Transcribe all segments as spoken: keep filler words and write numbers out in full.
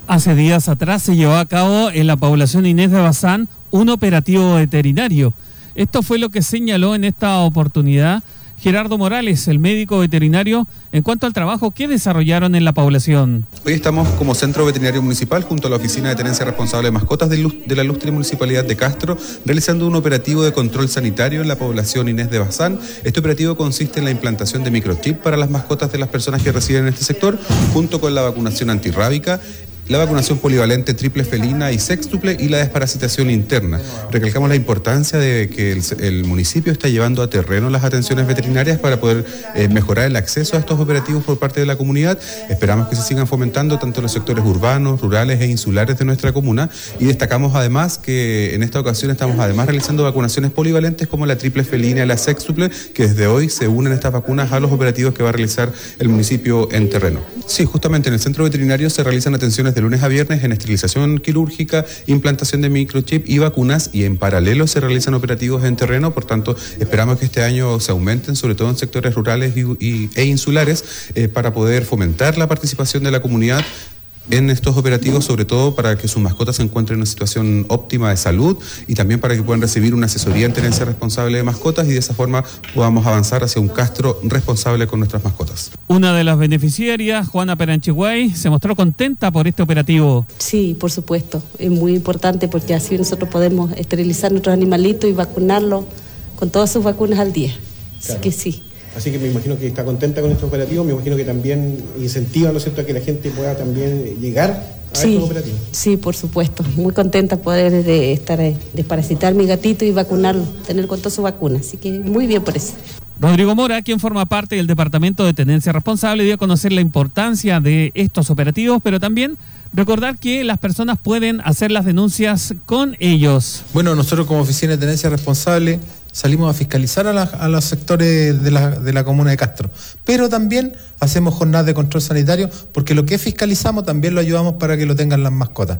Hace días atrás se llevó a cabo en la población Inés de Bazán un operativo veterinario. Esto fue lo que señaló en esta oportunidad Gerardo Morales, el médico veterinario, en cuanto al trabajo que desarrollaron en la población. Hoy estamos como Centro Veterinario Municipal junto a la Oficina de Tenencia Responsable de Mascotas de la Ilustre Municipalidad de Castro, realizando un operativo de control sanitario en la población Inés de Bazán. Este operativo consiste en la implantación de microchip para las mascotas de las personas que residen en este sector, junto con la vacunación antirrábica, la vacunación polivalente triple felina y sextuple y la desparasitación interna. Recalcamos la importancia de que el, el municipio está llevando a terreno las atenciones veterinarias para poder eh, mejorar el acceso a estos operativos por parte de la comunidad. Esperamos que se sigan fomentando tanto en los sectores urbanos, rurales e insulares de nuestra comuna, y destacamos además que en esta ocasión estamos además realizando vacunaciones polivalentes como la triple felina y la sextuple, que desde hoy se unen estas vacunas a los operativos que va a realizar el municipio en terreno. Sí, justamente en el centro veterinario se realizan atenciones de lunes a viernes en esterilización quirúrgica, implantación de microchip y vacunas, y en paralelo se realizan operativos en terreno. Por tanto, esperamos que este año se aumenten, sobre todo en sectores rurales y, y, e insulares, eh, para poder fomentar la participación de la comunidad en estos operativos, sobre todo para que sus mascotas se encuentren en una situación óptima de salud y también para que puedan recibir una asesoría en tenencia responsable de mascotas, y de esa forma podamos avanzar hacia un Castro responsable con nuestras mascotas. Una de las beneficiarias, Juana Peranchiguay, se mostró contenta por este operativo. Sí, por supuesto, es muy importante porque así nosotros podemos esterilizar nuestros animalitos y vacunarlos con todas sus vacunas al día. Claro. Así que sí. Así que me imagino que está contenta con estos operativos, me imagino que también incentiva, ¿no es cierto?, a que la gente pueda también llegar a sí, estos operativos. Sí, por supuesto, muy contenta poder de estar desparasitar mi gatito y vacunarlo, tener con toda su vacuna, así que muy bien por eso. Rodrigo Mora, quien forma parte del Departamento de Tenencia Responsable, dio a conocer la importancia de estos operativos, pero también recordar que las personas pueden hacer las denuncias con ellos. Bueno, nosotros como Oficina de Tenencia Responsable salimos a fiscalizar a, la, a los sectores de la, de la comuna de Castro, pero también hacemos jornadas de control sanitario, porque lo que fiscalizamos también lo ayudamos para que lo tengan las mascotas.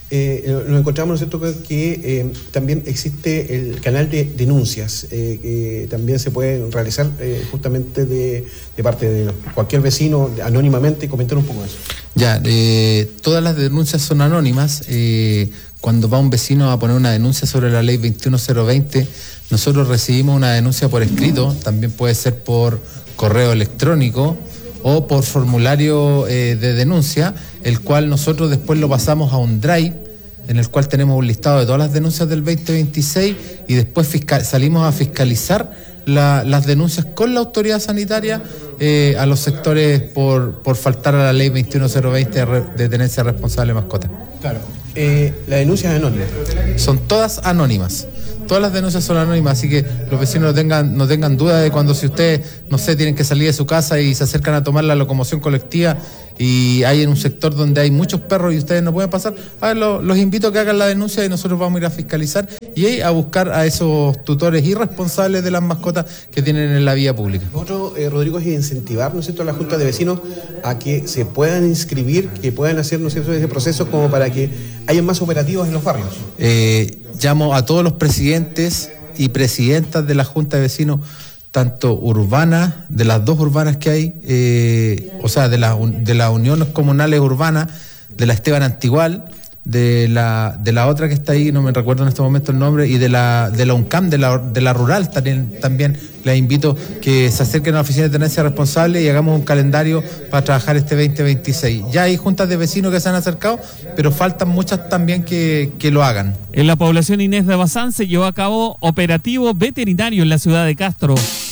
Eh, nos encontramos, ¿no es cierto?, que eh, también existe el canal de denuncias, eh, que también se puede realizar eh, justamente de, de parte de cualquier vecino anónimamente, y comentar un poco eso. Ya, eh, todas las denuncias son anónimas. Eh, cuando va un vecino a poner una denuncia sobre la ley veintiuno cero veinte, nosotros recibimos una denuncia por escrito, también puede ser por correo electrónico o por formulario eh, de denuncia, el cual nosotros después lo pasamos a un drive, en el cual tenemos un listado de todas las denuncias del veinte veintiséis, y después fiscal, salimos a fiscalizar la, las denuncias con la autoridad sanitaria eh, a los sectores por, por faltar a la ley veintiuno cero veinte de, de tenencia responsable de mascotas. Claro. Eh, ¿La denuncia es anónima? Son todas anónimas. Todas las denuncias son anónimas, así que los vecinos no tengan, no tengan duda de cuando, si ustedes, no sé, tienen que salir de su casa y se acercan a tomar la locomoción colectiva y hay en un sector donde hay muchos perros y ustedes no pueden pasar, a ver, lo, los invito a que hagan la denuncia y nosotros vamos a ir a fiscalizar y a buscar a esos tutores irresponsables de las mascotas que tienen en la vía pública. Lo otro, eh, Rodrigo, es incentivar, ¿no es cierto?, a la Junta de Vecinos a que se puedan inscribir, que puedan hacer, ¿no es cierto?, ese proceso como para que haya más operativos en los barrios. Eh, llamo a todos los presidentes y presidentas de la Junta de Vecinos, tanto urbanas, de las dos urbanas que hay, eh, o sea, de, la, de las uniones comunales urbanas, de la Esteban Antigual, de la de la otra que está ahí, no me recuerdo en este momento el nombre, y de la de la UNCAM, de la, de la rural, también, también les invito que se acerquen a la Oficina de Tenencia Responsable y hagamos un calendario para trabajar este veinte veintiséis. Ya hay juntas de vecinos que se han acercado, pero faltan muchas también que, que lo hagan. En la población Inés de Bazán se llevó a cabo operativo veterinario en la ciudad de Castro.